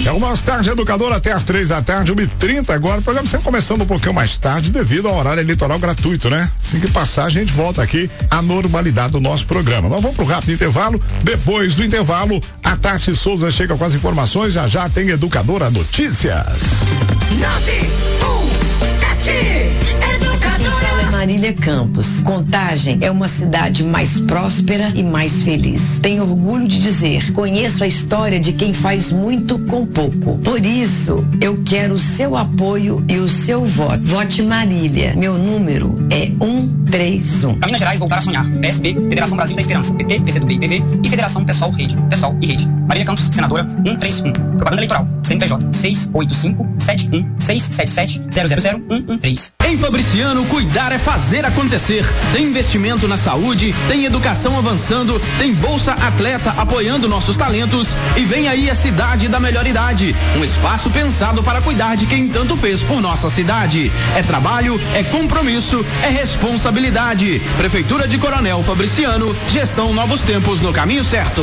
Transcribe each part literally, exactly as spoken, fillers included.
É o nosso Tarde Educador até as três da tarde, uma e trinta agora. O programa sempre começando um pouquinho mais tarde devido ao horário eleitoral gratuito, né? Assim que passar, a gente volta aqui à normalidade do nosso programa. Nós vamos pro rápido intervalo. Depois do intervalo, a Tati Souza chega com as informações. Já já tem Educadora Notícias. nove um sete Marília Campos. Contagem é uma cidade mais próspera e mais feliz. Tenho orgulho de dizer, conheço a história de quem faz muito com pouco. Por isso, eu quero o seu apoio e o seu voto. Vote Marília. Meu número é um três um. Para Minas Gerais, voltar a sonhar. P S B, Federação Brasil da Esperança, P T, P C do B e P V e Federação Pessoal Rede, Pessoal e Rede. Marília Campos, senadora um três um. Propaganda eleitoral, C N P J seis oito cinco sete um seis sete sete zero zero zero um um três. Em Fabriciano, cuidar é fazer acontecer. Tem investimento na saúde, tem educação avançando, tem Bolsa Atleta apoiando nossos talentos e vem aí a cidade da melhor idade. Um espaço pensado para cuidar de quem tanto fez por nossa cidade. É trabalho, é compromisso, é responsabilidade. Prefeitura de Coronel Fabriciano, gestão Novos Tempos no caminho certo.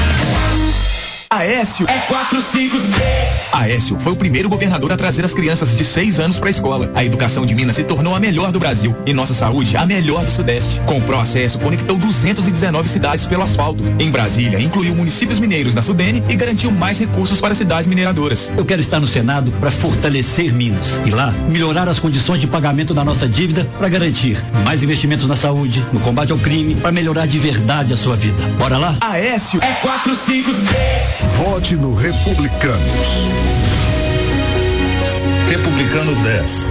Aécio é quatro cinco seis. Aécio foi o primeiro governador a trazer as crianças de seis anos para a escola. A educação de Minas se tornou a melhor do Brasil e nossa saúde a melhor do Sudeste. Com o Proacesso, conectou duzentas e dezenove cidades pelo asfalto. Em Brasília, incluiu municípios mineiros na Sudene e garantiu mais recursos para cidades mineradoras. Eu quero estar no Senado para fortalecer Minas e lá melhorar as condições de pagamento da nossa dívida para garantir mais investimentos na saúde, no combate ao crime, para melhorar de verdade a sua vida. Bora lá? Aécio é quatro cinco seis. Vote no Republicanos. Republicanos dez.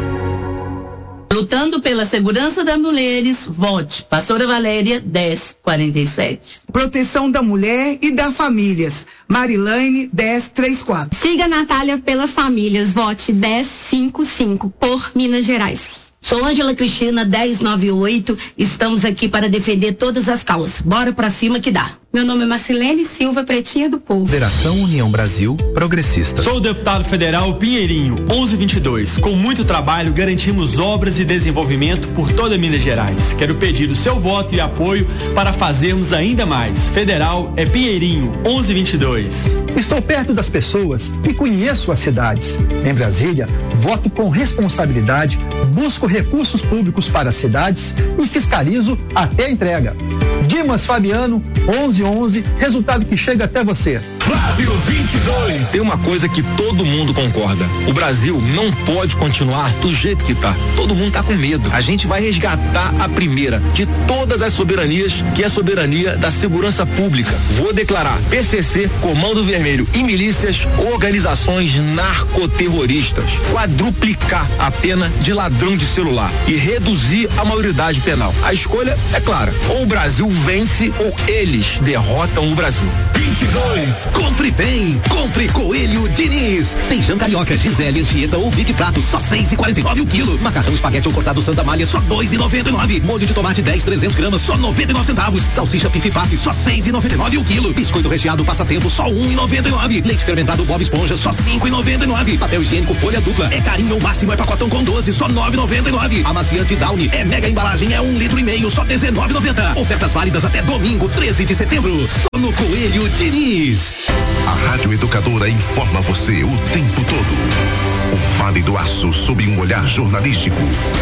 Lutando pela segurança das mulheres, vote Pastora Valéria dez quarenta e sete. Proteção da mulher e das famílias, Marilane dez trinta e quatro. Siga Natália pelas famílias, vote dez cinquenta e cinco por Minas Gerais. Sou Ângela Cristina, dez noventa e oito. Estamos aqui para defender todas as causas. Bora pra cima que dá. Meu nome é Marcilene Silva, Pretinha do Povo. Federação União Brasil Progressista. Sou o deputado federal Pinheirinho, onze vinte e dois. Com muito trabalho, garantimos obras e desenvolvimento por toda Minas Gerais. Quero pedir o seu voto e apoio para fazermos ainda mais. Federal é Pinheirinho, onze vinte e dois. Estou perto das pessoas e conheço as cidades. Em Brasília, voto com responsabilidade, busco recursos públicos para as cidades e fiscalizo até a entrega. Dimas Fabiano, onze onze, resultado que chega até você. Flávio vinte e dois. Tem uma coisa que todo mundo concorda: o Brasil não pode continuar do jeito que tá. Todo mundo tá com medo. A gente vai resgatar a primeira de todas as soberanias, que é a soberania da segurança pública. Vou declarar P C C, Comando Vermelho e milícias organizações narcoterroristas. Quadruplicar a pena de ladrão de celular e reduzir a maioridade penal. A escolha é clara: ou o Brasil vence ou eles derrotam o Brasil. vinte e dois. Compre bem, compre Coelho Diniz. Feijão carioca, Gisele, Anchieta ou Big Prato, só seis e quarenta e nove o quilo. Macarrão espaguete ou cortado Santa Malha, só dois e noventa e nove. Molho de tomate dez, trezentos gramas, só noventa e nove centavos. Salsicha Piff Paf, só seis e noventa e nove o quilo. Biscoito recheado Passatempo, só um e noventa e nove. Leite fermentado Bob Esponja, só cinco e noventa e nove. Papel higiênico Folha Dupla, é carinho, o máximo é pacotão com doze, só nove e noventa e nove. Amaciante Downy, é mega embalagem, é um litro e meio, só dezenove e noventa. Ofertas válidas até domingo, treze de setembro. Só no Coelho Diniz. A Rádio Educadora informa você o tempo todo. O Vale do Aço sob um olhar jornalístico.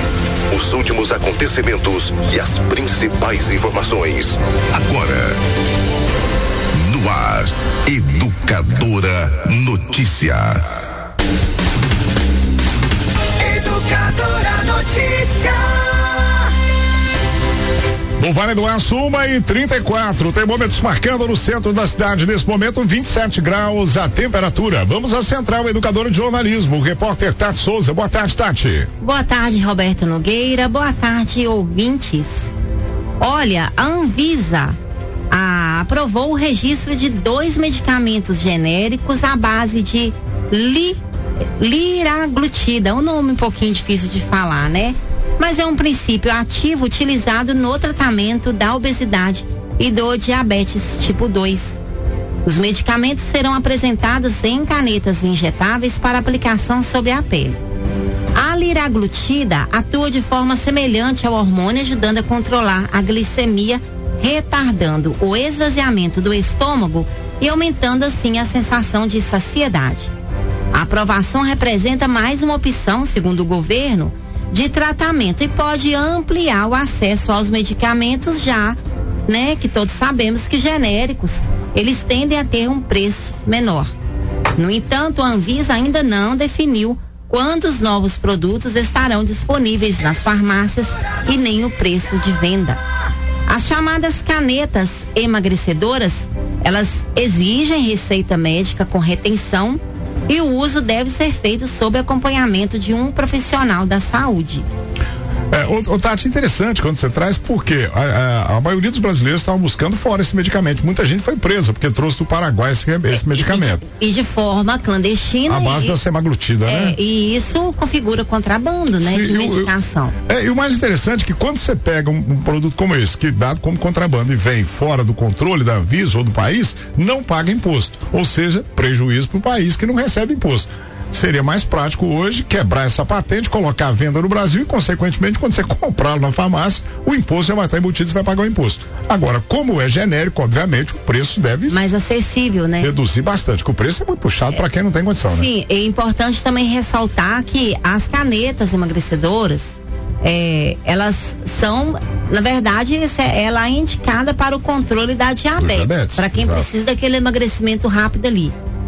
Os últimos acontecimentos e as principais informações. Agora, no ar, Educadora Notícia. Educadora Notícia. No Vale do Aço, uma e trinta e quatro, termômetros marcando no centro da cidade, nesse momento vinte e sete graus a temperatura. Vamos à Central Educadora de Jornalismo, o repórter Tati Souza. Boa tarde, Tati. Boa tarde, Roberto Nogueira. Boa tarde, ouvintes. Olha, a Anvisa a, aprovou o registro de dois medicamentos genéricos à base de li, liraglutida, um nome um pouquinho difícil de falar, né? Mas é um princípio ativo utilizado no tratamento da obesidade e do diabetes tipo dois. Os medicamentos serão apresentados em canetas injetáveis para aplicação sobre a pele. A liraglutida atua de forma semelhante ao hormônio, ajudando a controlar a glicemia, retardando o esvaziamento do estômago e aumentando assim a sensação de saciedade. A aprovação representa mais uma opção, segundo o governo, de tratamento e pode ampliar o acesso aos medicamentos já, né, que todos sabemos que genéricos, eles tendem a ter um preço menor. No entanto, a Anvisa ainda não definiu quando os novos produtos estarão disponíveis nas farmácias e nem o preço de venda. As chamadas canetas emagrecedoras, elas exigem receita médica com retenção e o uso deve ser feito sob acompanhamento de um profissional da saúde. É, o, o Tati, interessante quando você traz, porque a, a, a maioria dos brasileiros estavam buscando fora esse medicamento. Muita gente foi presa porque trouxe do Paraguai esse, esse medicamento. E de, e de forma clandestina. A base e, da semaglutida, é, né? E isso configura contrabando, né? Sim, de medicação. Eu, eu, é, e o mais interessante é que quando você pega um, um produto como esse, que é dado como contrabando e vem fora do controle da Anvisa ou do país, não paga imposto. Ou seja, prejuízo para o país que não recebe imposto. Seria mais prático hoje quebrar essa patente, colocar a venda no Brasil e, consequentemente, quando você comprá-lo na farmácia, o imposto já vai estar embutido, você vai pagar o imposto. Agora, como é genérico, obviamente, o preço deve... mais acessível, né? Reduzir bastante, porque o preço é muito puxado é, para quem não tem condição, sim, né? Sim, é importante também ressaltar que as canetas emagrecedoras, é, elas são, na verdade, ela é indicada para o controle da diabetes, diabetes para quem exato. Precisa daquele emagrecimento rápido ali.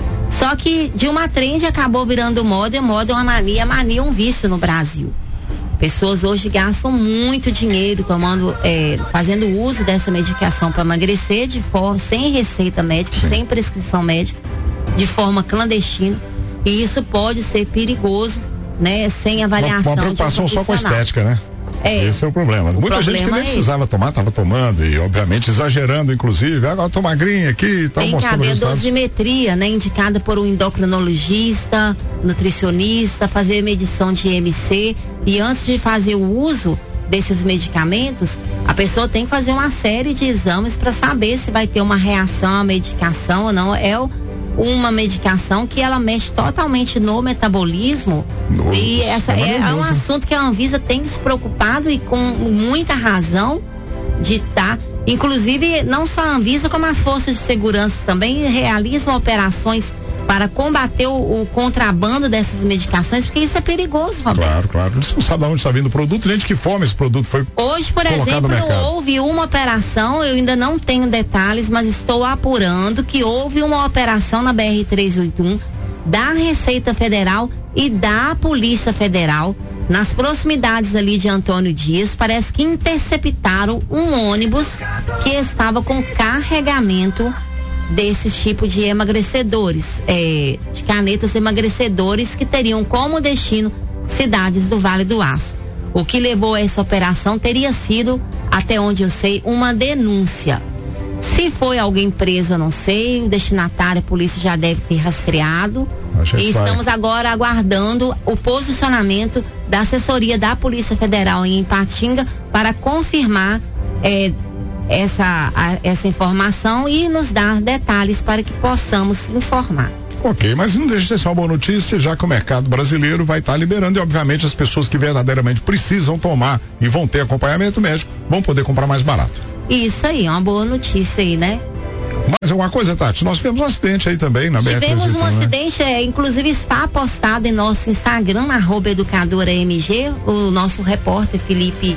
Só que de uma trend acabou virando moda, e moda é uma mania, a mania é um vício no Brasil. Pessoas hoje gastam muito dinheiro tomando, é, fazendo uso dessa medicação para emagrecer de forma, sem receita médica, sim, sem prescrição médica, de forma clandestina. E isso pode ser perigoso, né? Sem avaliação. Uma, uma preocupação de um só com a estética, né? É, esse é o problema. O Muita problema gente que nem é precisava tomar, estava tomando e, obviamente, exagerando, inclusive. Agora tô magrinha aqui, tá mostrando. Tem que haver dosimetria, né? Indicada por um endocrinologista, nutricionista, fazer medição de I M C. E antes de fazer o uso desses medicamentos, a pessoa tem que fazer uma série de exames para saber se vai ter uma reação à medicação ou não. É o uma medicação que ela mexe totalmente no metabolismo. Nossa, e essa é, é um assunto que a Anvisa tem se preocupado e com muita razão de estar, tá, inclusive não só a Anvisa como as forças de segurança também realizam operações para combater o, o contrabando dessas medicações, porque isso é perigoso, Roberto. Claro, claro. Eles não sabem de onde está vindo o produto, nem de que forma esse produto foi Hoje, por exemplo, houve uma operação, eu ainda não tenho detalhes, mas estou apurando que houve uma operação na B R trezentos e oitenta e um da Receita Federal e da Polícia Federal, nas proximidades ali de Antônio Dias, parece que interceptaram um ônibus que estava com carregamento desses tipos de emagrecedores, é, de canetas emagrecedores que teriam como destino cidades do Vale do Aço. O que levou a essa operação teria sido, até onde eu sei, uma denúncia. Se foi alguém preso, eu não sei, o destinatário, a polícia já deve ter rastreado. E estamos agora aguardando o posicionamento da assessoria da Polícia Federal em Ipatinga para confirmar é, essa, a, essa informação e nos dar detalhes para que possamos informar. Ok, mas não deixa de ser uma boa notícia, já que o mercado brasileiro vai estar liberando e, obviamente, as pessoas que verdadeiramente precisam tomar e vão ter acompanhamento médico vão poder comprar mais barato. Isso aí, uma boa notícia aí, né? Mas uma coisa, Tati, nós tivemos um acidente aí também na B R trezentos e oitenta, Tivemos um acidente, né? é, inclusive está postado em nosso Instagram, arroba educadora M G, o nosso repórter Felipe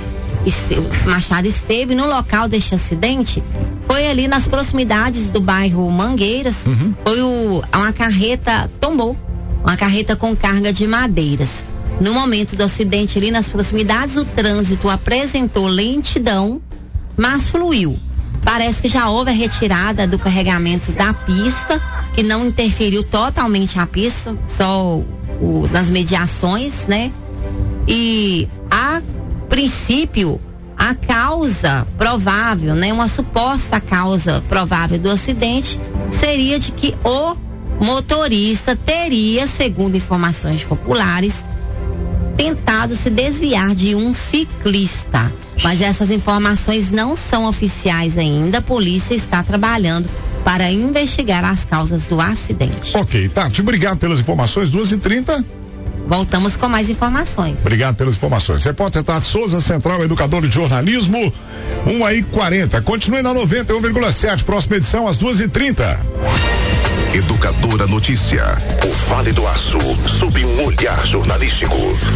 Machado esteve no local deste acidente, foi ali nas proximidades do bairro Mangueiras, uhum. foi o, uma carreta, tombou, uma carreta com carga de madeiras. No momento do acidente ali nas proximidades, o trânsito apresentou lentidão, mas fluiu. Parece que já houve a retirada do carregamento da pista, que não interferiu totalmente a pista, só o, nas mediações, né? E a princípio, a causa provável, né, uma suposta causa provável do acidente seria de que o motorista teria, segundo informações populares, tentado se desviar de um ciclista. Mas essas informações não são oficiais ainda. A polícia está trabalhando para investigar as causas do acidente. Ok, Tati, obrigado pelas informações. duas e trinta. Voltamos com mais informações. Obrigado pelas informações. Repórter Tati Souza, Central Educador de Jornalismo, uma e quarenta. Continue na noventa e um vírgula sete. Próxima edição às duas e trinta. Educadora Notícia. O Vale do Aço, sob um olhar jornalístico.